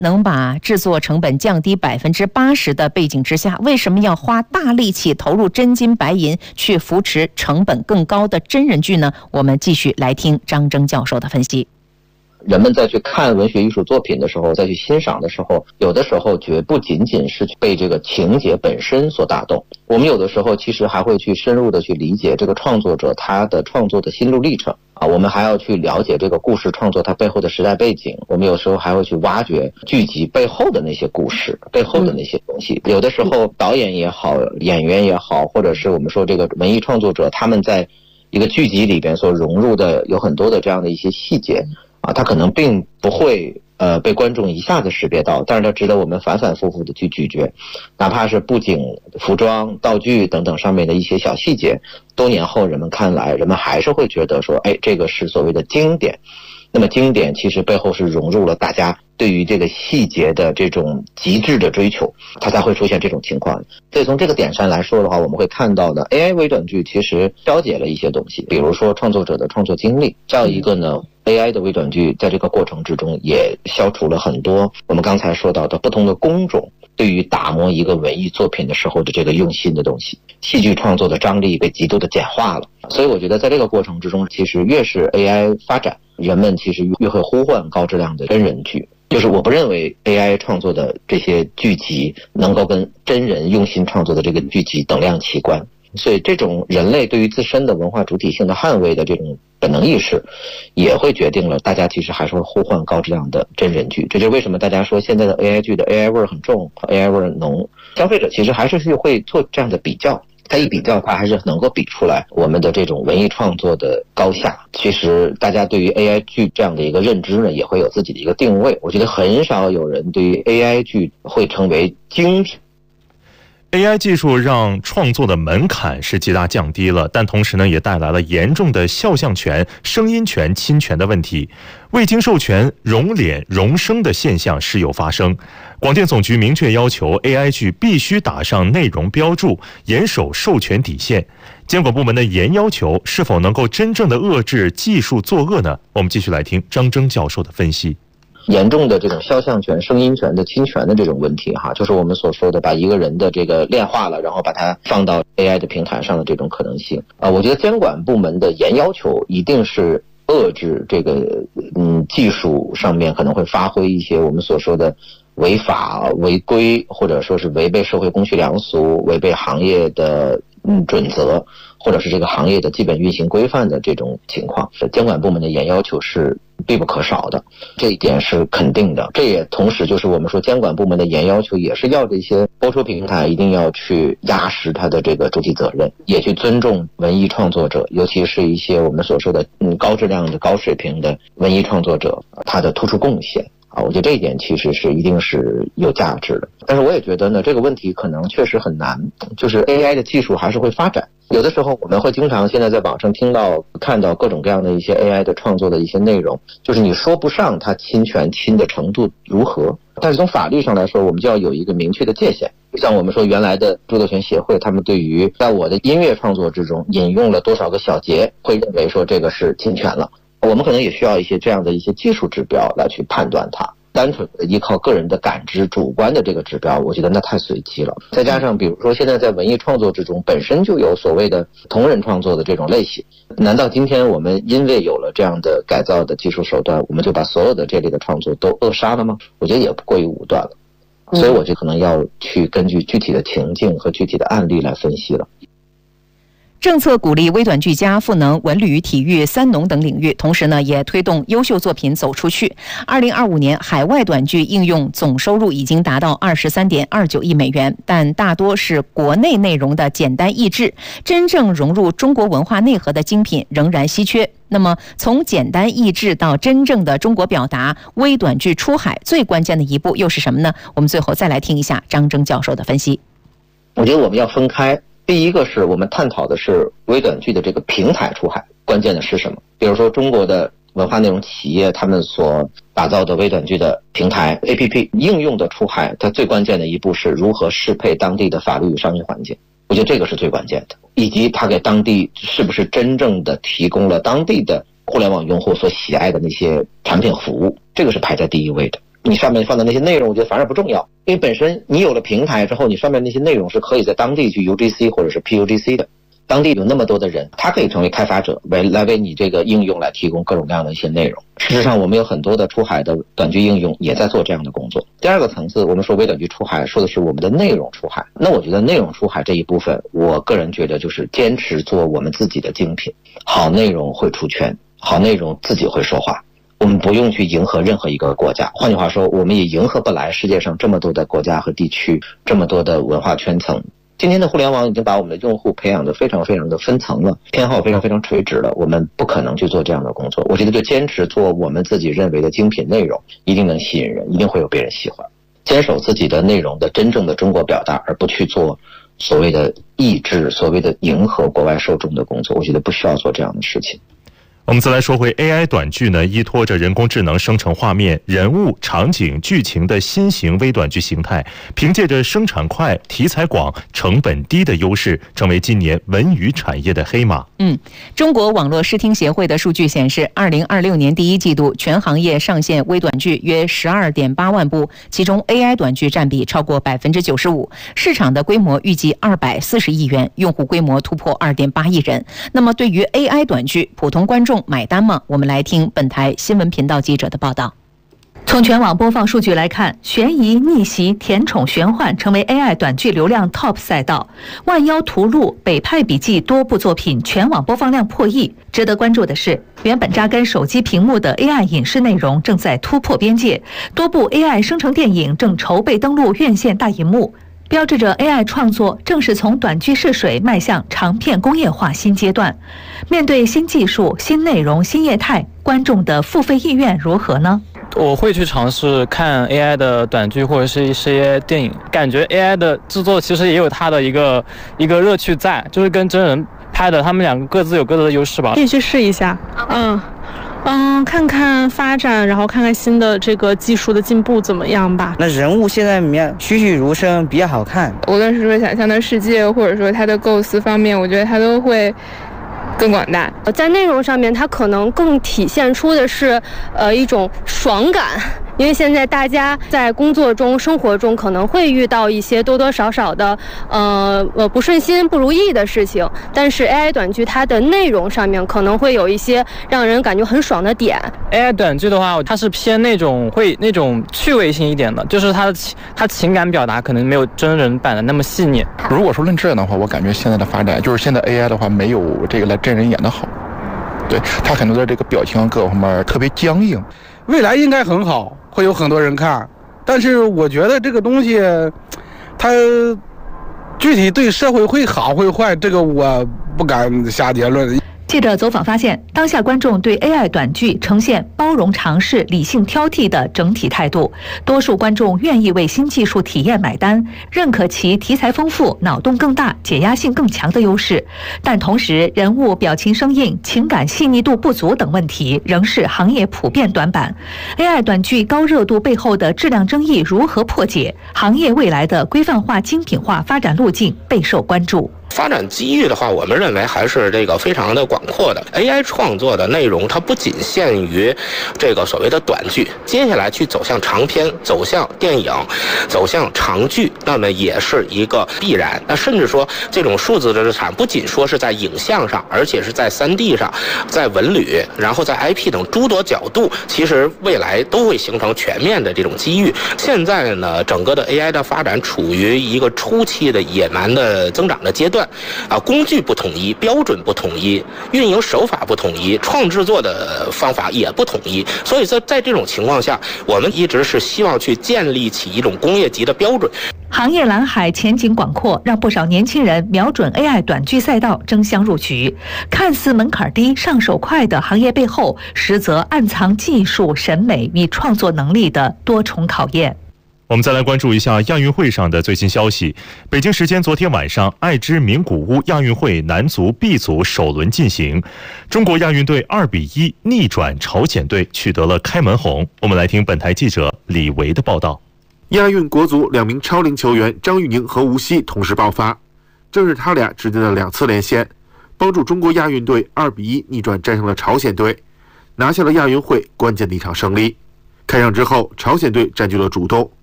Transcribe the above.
能把制作成本降低80%的背景之下，为什么要花大力气投入真金白银去扶持成本更高的真人剧呢？我们继续来听张征教授的分析。 人们在去看文学艺术作品的时候，再去欣赏的时候，有的时候绝不仅仅是被这个情节本身所打动，我们有的时候其实还会去深入的去理解这个创作者他的创作的心路历程啊，我们还要去了解这个故事创作它背后的时代背景，我们有时候还会去挖掘剧集背后的那些故事，背后的那些东西。有的时候导演也好，演员也好，或者是我们说这个文艺创作者，他们在一个剧集里边所融入的有很多的这样的一些细节啊，它可能并不会被观众一下子识别到，但是它值得我们反反复复的去咀嚼，哪怕是布景、服装、道具等等上面的一些小细节，多年后人们看来，人们还是会觉得说，哎，这个是所谓的经典。那么经典其实背后是融入了大家对于这个细节的这种极致的追求，它才会出现这种情况。所以从这个点上来说的话，我们会看到呢 AI 微短剧其实消解了一些东西，比如说创作者的创作经历，再有一个呢AI 的微短剧在这个过程之中也消除了很多我们刚才说到的不同的工种对于打磨一个文艺作品的时候的这个用心的东西，戏剧创作的张力被极度的简化了。所以我觉得在这个过程之中，其实越是 AI 发展，人们其实越会呼唤高质量的真人剧。就是我不认为 AI 创作的这些剧集能够跟真人用心创作的这个剧集等量齐观，所以这种人类对于自身的文化主体性的捍卫的这种本能意识，也会决定了大家其实还是会呼唤高质量的真人剧。这就是为什么大家说现在的 AI 剧的 AI 味很重 ，AI 味浓，消费者其实还是会做这样的比较。它一比较，它还是能够比出来我们的这种文艺创作的高下。其实大家对于 AI 剧这样的一个认知呢，也会有自己的一个定位。我觉得很少有人对于 AI 剧会成为精品。 AI 技术让创作的门槛是极大降低了，但同时呢，也带来了严重的肖像权、声音权侵权的问题。未经授权容脸容声的现象时有发生。广电总局明确要求 AI 剧必须打上内容标注，严守授权底线。监管部门的严要求是否能够真正的遏制技术作恶呢？我们继续来听张征教授的分析。 严重的这种肖像权、声音权的侵权的这种问题哈，就是我们所说的把一个人的这个炼化了，然后把它放到 AI 的平台上的这种可能性啊，我觉得监管部门的严要求一定是遏制这个技术上面可能会发挥一些我们所说的违法违规，或者说是违背社会公序良俗、违背行业的准则，或者是这个行业的基本运行规范的这种情况，监管部门的严要求是必不可少的，这一点是肯定的。这也同时就是我们说监管部门的严要求，也是要这些播出平台一定要去压实它的这个主体责任，也去尊重文艺创作者，尤其是一些我们所说的高质量的、高水平的文艺创作者，他的突出贡献。啊，我觉得这一点其实是一定是有价值的，但是我也觉得呢，这个问题可能确实很难，就是 AI 的技术还是会发展。有的时候我们会经常现在在网上看到各种各样的一些 AI 的创作的一些内容，就是你说不上它侵权侵的程度如何，但是从法律上来说，我们就要有一个明确的界限。像我们说原来的著作权协会，他们对于在我的音乐创作之中引用了多少个小节，会认为说这个是侵权了。我们可能也需要一些这样的一些技术指标来去判断它，单纯的依靠个人的感知、主观的这个指标，我觉得那太随机了。再加上比如说现在在文艺创作之中本身就有所谓的同人创作的这种类型，难道今天我们因为有了这样的改造的技术手段，我们就把所有的这类的创作都扼杀了吗？我觉得也不过于武断了。所以我就可能要去根据具体的情境和具体的案例来分析了。 政策鼓励微短剧加赋能文旅、体育、三农等领域，同时呢，也推动优秀作品走出去。2025年，海外短剧应用总收入已经达到23.29亿美元，但大多是国内内容的简单易制，真正融入中国文化内核的精品仍然稀缺。那么，从简单易制到真正的中国表达，微短剧出海最关键的一步又是什么呢？我们最后再来听一下张征教授的分析。 我觉得我们要分开。第一个是我们探讨的是微短剧的这个平台出海，关键的是什么？比如说中国的文化内容企业，他们所打造的微短剧的平台 APP 应用的出海，它最关键的一步是如何适配当地的法律与商业环境。我觉得这个是最关键的，以及它给当地是不是真正的提供了当地的互联网用户所喜爱的那些产品服务，这个是排在第一位的。 你上面放的那些内容，我觉得反而不重要，因为本身你有了平台之后，你上面那些内容是可以在当地去 UGC 或者是 PUGC 的。当地有那么多的人，他可以成为开发者，来为你这个应用来提供各种各样的一些内容。事实上，我们有很多的出海的短剧应用也在做这样的工作。第二个层次，我们说微短剧出海，说的是我们的内容出海。那我觉得内容出海这一部分，我个人觉得就是坚持做我们自己的精品，好内容会出圈，好内容自己会说话。我们不用去迎合任何一个国家，换句话说，我们也迎合不来世界上这么多的国家和地区，这么多的文化圈层。今天的互联网已经把我们的用户培养得非常非常的分层了，偏好非常非常垂直了，我们不可能去做这样的工作。我觉得就坚持做我们自己认为的精品内容，一定能吸引人，一定会有别人喜欢。坚守自己的内容的真正的中国表达，而不去做所谓的抑制、所谓的迎合国外受众的工作，我觉得不需要做这样的事情。 我们再来说回 AI 短剧呢，依托着人工智能生成画面、人物、场景、剧情的新型微短剧形态，凭借着生产快、题材广、成本低的优势，成为今年文娱产业的黑马。 中国网络视听协会的数据显示，2026年第一季度全行业上线微短剧约12.8万部，其中 AI 短剧占比超过95%，市场的规模预计240亿元，用户规模突破2.8亿人。那么对于 AI 短剧，普通观众买单吗？我们来听本台新闻频道记者的报道。 从全网播放数据来看，悬疑、逆袭、甜宠、玄幻成为 AI 短剧流量 TOP 赛道。万妖屠戮、北派笔记多部作品全网播放量破亿。值得关注的是，原本扎根手机屏幕的 AI 影视内容正在突破边界，多部 AI 生成电影正筹备登陆院线大荧幕，标志着 AI 创作正是从短剧试水迈向长片工业化新阶段。面对新技术、新内容、新业态，观众的付费意愿如何呢？ 我会去尝试看 AI 的短剧或者是一些电影，感觉 AI 的制作其实也有它的一个乐趣在，就是跟真人拍的，他们两个各自有各自的优势吧。 可以去试一下，看看发展，然后看看新的这个技术的进步怎么样吧。 那人物现在栩栩如生，比较好看。 无论是说想象的世界，或者说它的构思方面，我觉得它都会更广大。 在内容上面，它可能更体现出的是一种爽感。因为现在大家在工作中、生活中可能会遇到一些多多少少的不顺心、不如意的事情，但是 AI 短剧它的内容上面可能会有一些让人感觉很爽的点。 AI 短剧的话，它是偏那种趣味性一点的，就是它情感表达可能没有真人版的那么细腻。 如果说论质量的话，我感觉现在的发展就是现在 AI 的话没有这个来真人演的好，对它很多的这个表情各方面特别僵硬。 未来应该很好，会有很多人看，但是我觉得这个东西它具体对社会会好会坏，这个我不敢下结论。 记者走访发现，当下观众对 AI 短剧呈现包容尝试、理性挑剔的整体态度，多数观众愿意为新技术体验买单，认可其题材丰富、脑洞更大、解压性更强的优势。但同时，人物表情生硬、情感细腻度不足等问题仍是行业普遍短板。AI 短剧高热度背后的质量争议如何破解？行业未来的规范化、精品化发展路径备受关注。 发展机遇的话，我们认为还是这个非常的广阔的。AI 创作的内容，它不仅限于这个所谓的短剧，接下来去走向长篇、走向电影、走向长剧，那么也是一个必然。那甚至说，这种数字的资产不仅说是在影像上，而且是在3D 上、在文旅，然后在 IP 等诸多角度，其实未来都会形成全面的这种机遇。现在呢，整个的 AI 的发展处于一个初期的野蛮的增长的阶段。工具不统一，标准不统一，运营手法不统一，创制作的方法也不统一，所以在这种情况下，我们一直是希望去建立起一种工业级的标准。 行业蓝海前景广阔，让不少年轻人瞄准 AI 短剧赛道争相入局。看似门槛低、上手快的行业背后，实则暗藏技术、审美与创作能力的多重考验。 我们再来关注一下亚运会上的最新消息。北京时间昨天晚上，爱知名古屋亚运会男足 B 组首轮进行，中国亚运队2-1逆转朝鲜队，取得了开门红。我们来听本台记者李维的报道。 亚运国足2名超龄球员张玉宁和吴曦同时爆发，正是他俩制定了2次连线，帮助中国亚运队2-1逆转战胜了朝鲜队，拿下了亚运会关键的一场胜利。 开场之后，朝鲜队占据了主动。